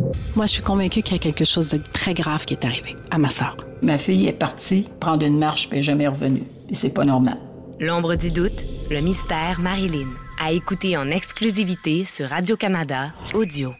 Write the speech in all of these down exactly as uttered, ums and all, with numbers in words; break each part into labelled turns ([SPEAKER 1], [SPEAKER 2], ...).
[SPEAKER 1] Moi, je suis convaincue qu'il y a quelque chose de très grave qui est arrivé à ma sœur.
[SPEAKER 2] Ma fille est partie prendre une marche puis elle n'est jamais revenue. Et c'est pas normal.
[SPEAKER 3] L'ombre du doute, le mystère Marilyn. À écouter en exclusivité sur Radio-Canada Audio.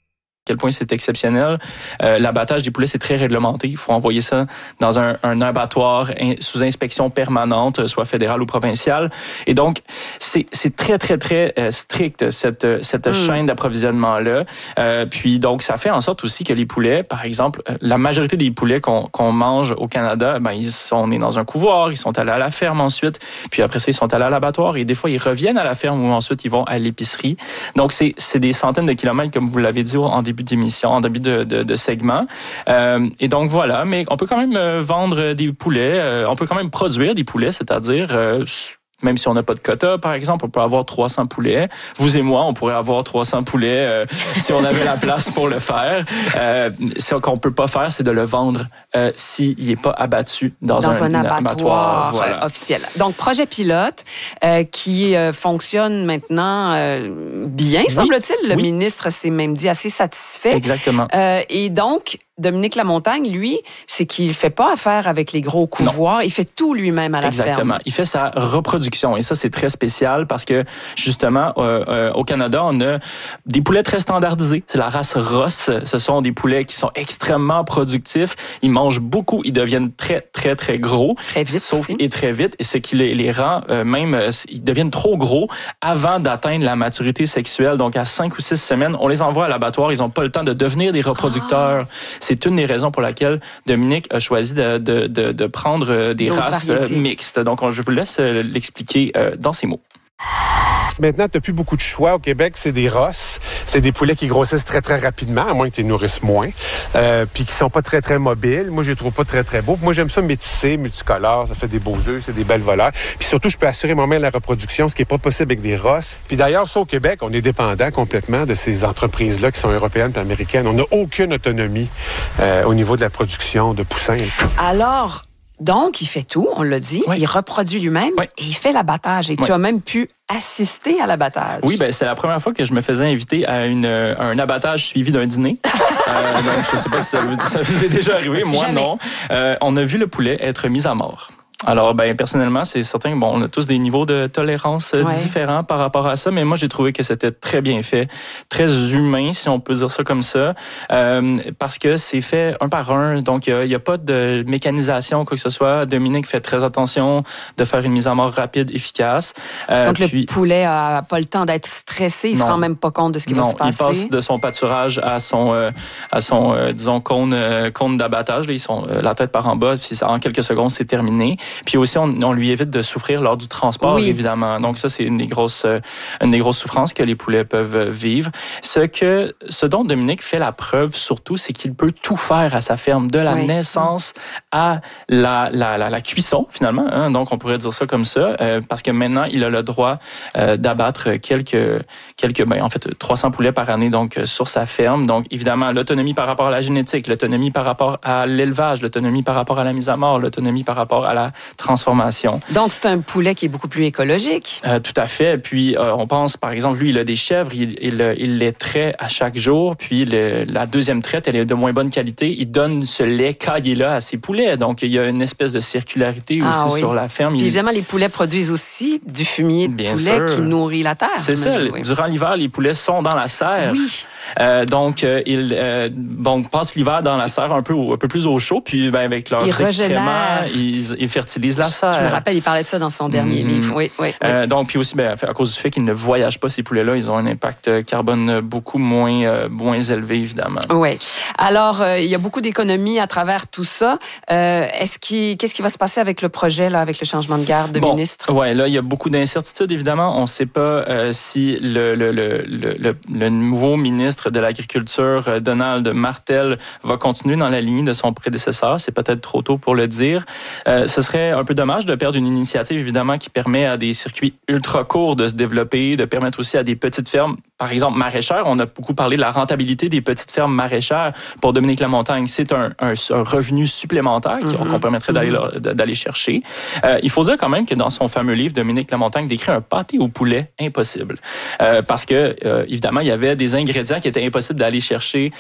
[SPEAKER 4] À quel point c'est exceptionnel. Euh, l'abattage des poulets, c'est très réglementé. Il faut envoyer ça dans un, un abattoir in, sous inspection permanente, soit fédérale ou provinciale. Et donc, c'est, c'est très, très, très euh, strict, cette, cette mmh. chaîne d'approvisionnement-là. Euh, puis, donc, ça fait en sorte aussi que les poulets, par exemple, euh, la majorité des poulets qu'on, qu'on mange au Canada, ben, ils sont nés dans un couvoir, ils sont allés à la ferme ensuite, puis après ça, ils sont allés à l'abattoir et des fois, ils reviennent à la ferme ou ensuite, ils vont à l'épicerie. Donc, c'est, c'est des centaines de kilomètres, comme vous l'avez dit en début d'émission, en début de, de, de segment. Euh, et donc voilà, mais on peut quand même euh, vendre des poulets, euh, on peut quand même produire des poulets, c'est-à-dire euh, même si on n'a pas de quota, par exemple, on peut avoir trois cents poulets. Vous et moi, on pourrait avoir trois cents poulets euh, si on avait la place pour le faire. Euh, ce qu'on peut pas faire, c'est de le vendre euh, s'il n'est pas abattu dans,
[SPEAKER 5] dans un,
[SPEAKER 4] un
[SPEAKER 5] abattoir,
[SPEAKER 4] abattoir voilà.
[SPEAKER 5] officiel. Donc, projet pilote euh, qui euh, fonctionne maintenant euh, bien, oui. semble-t-il. Le oui. ministre s'est même dit assez satisfait.
[SPEAKER 4] Exactement.
[SPEAKER 5] Euh, et donc, Dominique Lamontagne, lui, c'est qu'il ne fait pas affaire avec les gros couvoirs. Non. Il fait tout lui-même à la
[SPEAKER 4] Exactement.
[SPEAKER 5] ferme.
[SPEAKER 4] Il fait sa reproduction. Et ça, c'est très spécial parce que, justement, euh, euh, au Canada, on a des poulets très standardisés. C'est la race Ross. Ce sont des poulets qui sont extrêmement productifs. Ils mangent beaucoup. Ils deviennent très, très, très gros.
[SPEAKER 5] Très vite
[SPEAKER 4] sauf,
[SPEAKER 5] aussi.
[SPEAKER 4] Et très vite. Et ce qui les, les rend euh, même... Euh, ils deviennent trop gros avant d'atteindre la maturité sexuelle. Donc, à cinq ou six semaines, on les envoie à l'abattoir. Ils n'ont pas le temps de devenir des reproducteurs. Ah. C'est une des raisons pour laquelle Dominique a choisi de, de, de, de prendre des D'autres races variétés. mixtes. Donc, je vous laisse l'expliquer dans ces mots.
[SPEAKER 6] Maintenant, tu n'as plus beaucoup de choix. Au Québec, c'est des Ross. C'est des poulets qui grossissent très, très rapidement, à moins que tu les nourrisses moins. Euh, puis qui sont pas très, très mobiles. Moi, je les trouve pas très, très beaux. Moi, j'aime ça métissé, multicolore. Ça fait des beaux œufs, c'est des belles voleurs. Puis surtout, je peux assurer moi-même la reproduction, ce qui est pas possible avec des Ross. Puis d'ailleurs, ça, au Québec, on est dépendant complètement de ces entreprises-là qui sont européennes et américaines. On n'a aucune autonomie euh, au niveau de la production de poussins.
[SPEAKER 5] Alors... Donc, il fait tout, on l'a dit. Oui. Il reproduit lui-même
[SPEAKER 4] oui.
[SPEAKER 5] et il fait l'abattage. Et oui. tu as même pu assister à l'abattage.
[SPEAKER 4] Oui, ben c'est la première fois que je me faisais inviter à, une, à un abattage suivi d'un dîner. euh, donc, je ne sais pas si ça vous, ça vous est déjà arrivé. Moi,
[SPEAKER 5] Jamais.
[SPEAKER 4] non. Euh, on a vu le poulet être mis à mort. Alors, ben personnellement, c'est certain, bon, on a tous des niveaux de tolérance ouais. différents par rapport à ça, mais moi, j'ai trouvé que c'était très bien fait, très humain, si on peut dire ça comme ça, euh, parce que c'est fait un par un, donc il n'y a, a pas de mécanisation, quoi que ce soit. Dominique fait très attention de faire une mise à mort rapide, efficace.
[SPEAKER 5] Euh, donc, puis, le poulet n'a pas le temps d'être stressé, il ne se rend même pas compte de ce qui
[SPEAKER 4] non,
[SPEAKER 5] va se passer.
[SPEAKER 4] Il passe de son pâturage à son, euh, à son euh, disons, cône, euh, cône d'abattage. Là, ils sont euh, la tête par en bas, puis en quelques secondes, c'est terminé. Puis aussi, on, on lui évite de souffrir lors du transport, oui. évidemment. Donc ça, c'est une des grosses, euh, une des grosses souffrances que les poulets peuvent vivre. Ce que, ce dont Dominique fait la preuve surtout, c'est qu'il peut tout faire à sa ferme, de la oui. naissance à la, la, la, la cuisson, finalement. Hein? Donc on pourrait dire ça comme ça, euh, parce que maintenant, il a le droit euh, d'abattre quelques, quelques, ben, en fait, trois cents poulets par année, donc sur sa ferme. Donc évidemment, l'autonomie par rapport à la génétique, l'autonomie par rapport à l'élevage, l'autonomie par rapport à la mise à mort, l'autonomie par rapport à la transformation.
[SPEAKER 5] Donc, c'est un poulet qui est beaucoup plus écologique.
[SPEAKER 4] Euh, tout à fait. Puis, euh, on pense, par exemple, lui, il a des chèvres, il, il, il les traite à chaque jour. Puis, le, la deuxième traite, elle est de moins bonne qualité. Il donne ce lait caillé-là à ses poulets. Donc, il y a une espèce de circularité ah, aussi oui. sur la ferme.
[SPEAKER 5] Puis,
[SPEAKER 4] il...
[SPEAKER 5] évidemment, les poulets produisent aussi du fumier de
[SPEAKER 4] Bien
[SPEAKER 5] poulet
[SPEAKER 4] sûr.
[SPEAKER 5] qui nourrit la terre.
[SPEAKER 4] C'est ça. Oui. Durant l'hiver, les poulets sont dans la serre.
[SPEAKER 5] Oui.
[SPEAKER 4] Euh, donc, euh, ils euh, bon, passent l'hiver dans la serre un peu, un peu plus au chaud. Puis, ben, avec leurs
[SPEAKER 5] ils
[SPEAKER 4] excréments, ils, ils fertilisent la serre.
[SPEAKER 5] Je me rappelle, il parlait de ça dans son dernier mm-hmm. livre. Oui, oui, oui.
[SPEAKER 4] Euh, donc, puis aussi, ben, à cause du fait qu'ils ne voyagent pas, ces poulets-là, ils ont un impact carbone beaucoup moins, euh, moins élevé, évidemment.
[SPEAKER 5] Oui. Alors, euh, il y a beaucoup d'économies à travers tout ça. Euh, est-ce qu'il, qu'est-ce qui va se passer avec le projet, là, avec le changement de garde de
[SPEAKER 4] bon,
[SPEAKER 5] ministre?
[SPEAKER 4] Oui, là, il y a beaucoup d'incertitudes, évidemment. On ne sait pas euh, si le, le, le, le, le nouveau ministre de l'Agriculture, Donald Martel, va continuer dans la lignée de son prédécesseur. C'est peut-être trop tôt pour le dire. Euh, ce serait un peu dommage de perdre une initiative, évidemment, qui permet à des circuits ultra courts de se développer, de permettre aussi à des petites fermes, par exemple maraîchères. On a beaucoup parlé de la rentabilité des petites fermes maraîchères. Pour Dominique Lamontagne, c'est un, un, un revenu supplémentaire mm-hmm. qu'on permettrait d'aller, mm-hmm. d'aller chercher. Euh, il faut dire quand même que dans son fameux livre, Dominique Lamontagne décrit un pâté au poulet impossible. Euh, parce que, euh, évidemment, il y avait des ingrédients qui étaient impossibles d'aller chercher